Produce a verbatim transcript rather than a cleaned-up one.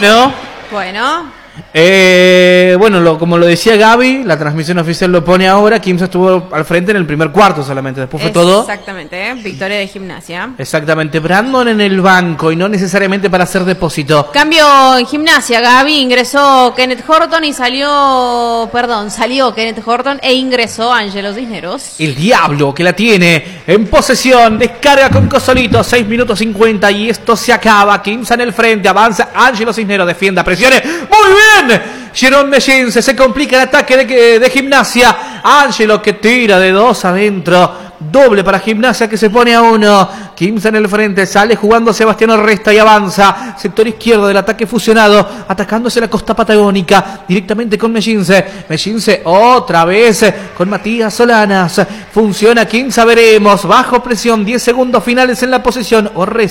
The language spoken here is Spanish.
¿No? Bueno. Eh, bueno, lo, como lo decía Gaby, la transmisión oficial lo pone ahora. Quimsa estuvo al frente en el primer cuarto solamente. Después fue todo. Exactamente, ¿eh? Victoria de Gimnasia. Exactamente. Brandon en el banco y no necesariamente para hacer depósito. Cambio en Gimnasia, Gaby. Ingresó Kenneth Horton y salió. Perdón, salió Kenneth Horton e ingresó Ángelo Cisneros. El Diablo que la tiene en posesión. Descarga con Cosolito. seis minutos cincuenta y esto se acaba. Quimsa en el frente. Avanza Ángelo Cisneros. Defienda, presione. ¡Muy bien! Jerón Mellense, se complica el ataque de, de Gimnasia. Ángelo que tira de dos adentro. Doble para Gimnasia que se pone a uno. Quimsa en el frente, sale jugando Sebastián Resta y avanza. Sector izquierdo del ataque fusionado, atacándose la costa patagónica. Directamente con Mellense. Mellense otra vez con Matías Solanas. Funciona Quimsa, veremos. Bajo presión, diez segundos finales en la posesión. Orresta.